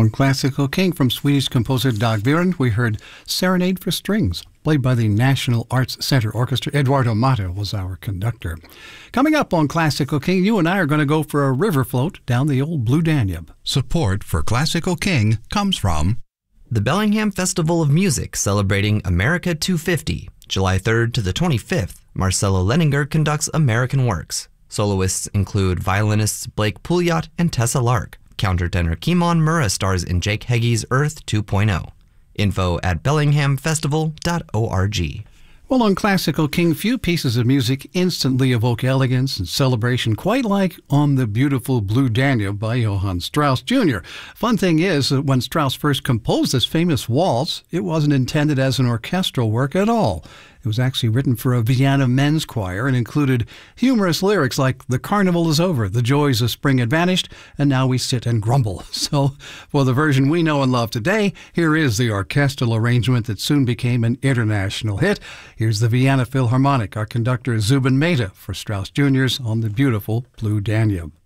On Classical King from Swedish composer Dag Viren, we heard Serenade for Strings, played by the National Arts Center Orchestra. Eduardo Mata was our conductor. Coming up on Classical King, you and I are going to go for a river float down the old Blue Danube. Support for Classical King comes from the Bellingham Festival of Music, celebrating America 250. July 3rd to the 25th, Marcelo Leninger conducts American Works. Soloists include violinists Blake Pouliot and Tessa Lark. Countertenor Kimon Murrah stars in Jake Heggie's Earth 2.0. Info at bellinghamfestival.org. Well, on Classical King, few pieces of music instantly evoke elegance and celebration, quite like On the Beautiful Blue Danube by Johann Strauss Jr. Fun thing is that when Strauss first composed this famous waltz, it wasn't intended as an orchestral work at all. It was actually written for a Vienna men's choir and included humorous lyrics like, "The carnival is over, the joys of spring had vanished, and now we sit and grumble." So, for the version we know and love today, here is the orchestral arrangement that soon became an international hit. Here's the Vienna Philharmonic, our conductor Zubin Mehta for Strauss Jr.'s On the Beautiful Blue Danube.